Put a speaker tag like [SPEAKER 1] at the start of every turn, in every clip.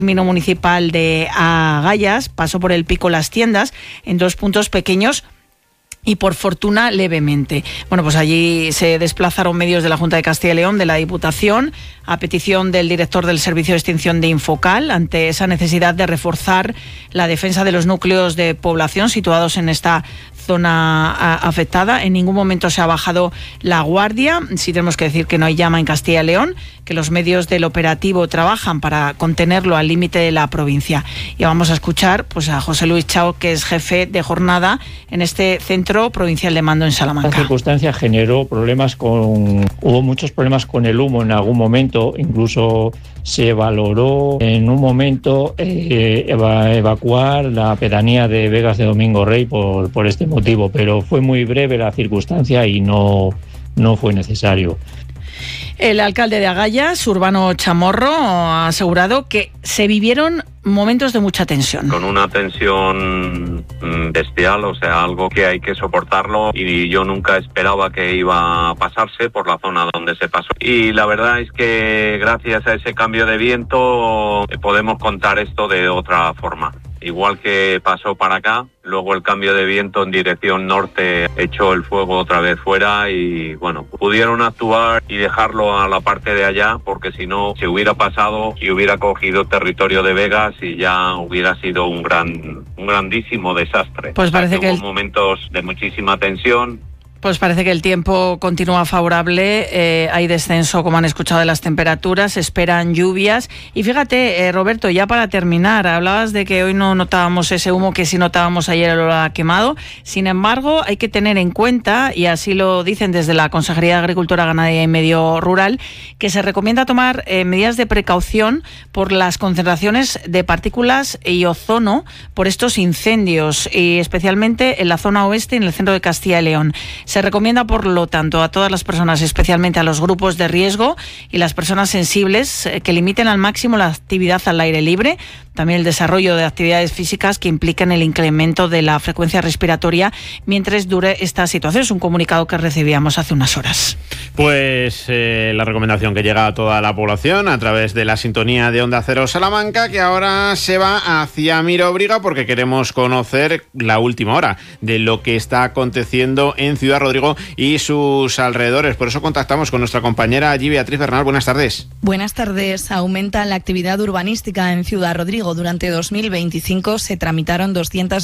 [SPEAKER 1] Término municipal de Agallas, pasó por el Pico Las Tiendas en 2 puntos pequeños y por fortuna levemente. Bueno, pues allí se desplazaron medios de la Junta de Castilla y León, de la Diputación, a petición del director del Servicio de Extinción de Infocal, ante esa necesidad de reforzar la defensa de los núcleos de población situados en esta zona afectada. En ningún momento se ha bajado la guardia. Sí tenemos que decir que no hay llama en Castilla y León, que los medios del operativo trabajan para contenerlo al límite de la provincia. Y vamos a escuchar pues a José Luis Chao, que es jefe de jornada en este Centro Provincial de Mando en Salamanca.
[SPEAKER 2] La circunstancia generó hubo muchos problemas con el humo en algún momento, incluso se valoró en un momento evacuar la pedanía de Vegas de Domingo Rey por este motivo, pero fue muy breve la circunstancia y no fue necesario.
[SPEAKER 1] El alcalde de Agallas, Urbano Chamorro, ha asegurado que se vivieron momentos de mucha tensión.
[SPEAKER 3] Con una tensión bestial, o sea, algo que hay que soportarlo, y yo nunca esperaba que iba a pasarse por la zona donde se pasó. Y la verdad es que gracias a ese cambio de viento podemos contar esto de otra forma. Igual que pasó para acá, luego el cambio de viento en dirección norte echó el fuego otra vez fuera y bueno, pudieron actuar y dejarlo a la parte de allá, porque si no se hubiera pasado y hubiera cogido territorio de Vegas y ya hubiera sido un grandísimo desastre.
[SPEAKER 1] Pues parece que
[SPEAKER 3] hubo momentos de muchísima tensión.
[SPEAKER 1] Pues parece que el tiempo continúa favorable, hay descenso, como han escuchado, de las temperaturas, se esperan lluvias. Y fíjate, Roberto, ya para terminar, hablabas de que hoy no notábamos ese humo que sí notábamos ayer, el olor a quemado. Sin embargo, hay que tener en cuenta, y así lo dicen desde la Consejería de Agricultura, Ganadería y Medio Rural, que se recomienda tomar medidas de precaución por las concentraciones de partículas y ozono por estos incendios, y especialmente en la zona oeste y en el centro de Castilla y León. Se recomienda, por lo tanto, a todas las personas, especialmente a los grupos de riesgo y las personas sensibles, que limiten al máximo la actividad al aire libre, también el desarrollo de actividades físicas que impliquen el incremento de la frecuencia respiratoria mientras dure esta situación. Es un comunicado que recibíamos hace unas horas.
[SPEAKER 4] Pues la recomendación que llega a toda la población a través de la sintonía de Onda Cero Salamanca, que ahora se va hacia Mirobriga porque queremos conocer la última hora de lo que está aconteciendo en Ciudad Rodrigo y sus alrededores. Por eso contactamos con nuestra compañera allí, Beatriz Bernal. Buenas tardes.
[SPEAKER 5] Buenas tardes. Aumenta la actividad urbanística en Ciudad Rodrigo. Durante 2025 se tramitaron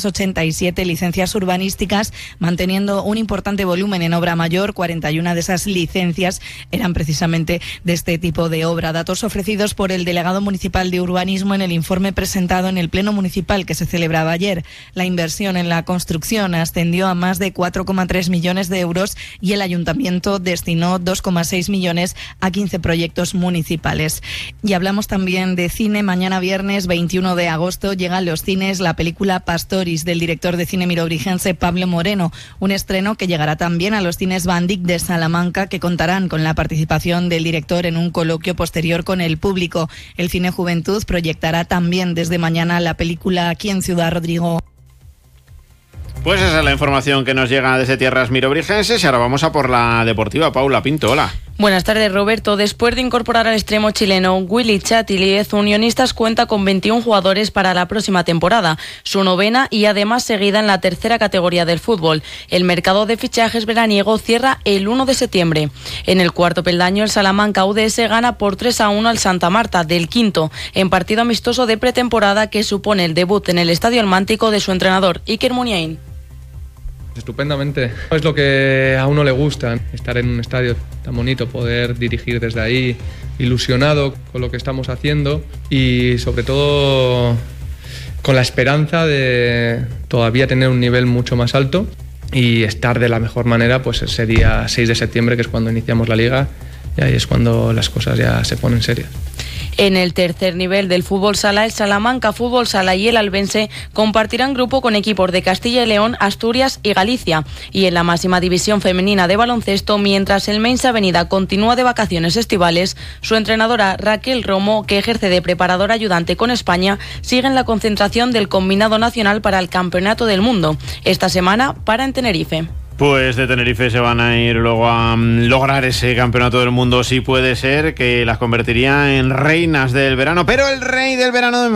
[SPEAKER 5] 287 licencias urbanísticas, manteniendo un importante volumen en obra mayor. 41 de esas licencias eran precisamente de este tipo de obra. Datos ofrecidos por el delegado municipal de urbanismo en el informe presentado en el Pleno Municipal que se celebraba ayer. La inversión en la construcción ascendió a más de 4,3 millones de euros y el ayuntamiento destinó 2,6 millones a 15 proyectos municipales. Y hablamos también de cine. Mañana viernes 21 de agosto llega a los cines la película Pastoris del director de cine mirobrigense Pablo Moreno, un estreno que llegará también a los cines Bandic de Salamanca, que contarán con la participación del director en un coloquio posterior con el público. El Cine Juventud proyectará también desde mañana la película aquí en Ciudad Rodrigo.
[SPEAKER 4] Pues esa es la información que nos llega desde tierras mirobrigenses y ahora vamos a por la deportiva. Paula Pinto, hola.
[SPEAKER 6] Buenas tardes, Roberto. Después de incorporar al extremo chileno Willy Chatilíez, Unionistas cuenta con 21 jugadores para la próxima temporada, su novena y además seguida en la tercera categoría del fútbol. El mercado de fichajes veraniego cierra el 1 de septiembre. En el cuarto peldaño, el Salamanca UDS gana por 3-1 al Santa Marta del quinto, en partido amistoso de pretemporada que supone el debut en el Estadio Almántico de su entrenador, Iker Muniain.
[SPEAKER 7] Estupendamente. Es lo que a uno le gusta, estar en un estadio tan bonito, poder dirigir desde ahí, ilusionado con lo que estamos haciendo y sobre todo con la esperanza de todavía tener un nivel mucho más alto y estar de la mejor manera pues ese día 6 de septiembre, que es cuando iniciamos la liga, y ahí es cuando las cosas ya se ponen serias.
[SPEAKER 6] En el tercer nivel del fútbol sala, el Salamanca Fútbol Sala y el Albense compartirán grupo con equipos de Castilla y León, Asturias y Galicia. Y en la máxima división femenina de baloncesto, mientras el Mainz Avenida continúa de vacaciones estivales, su entrenadora Raquel Romo, que ejerce de preparadora ayudante con España, sigue en la concentración del combinado nacional para el Campeonato del Mundo. Esta semana para en Tenerife.
[SPEAKER 4] Pues de Tenerife se van a ir luego a lograr ese campeonato del mundo, si puede ser, que las convertiría en reinas del verano. Pero el rey del verano de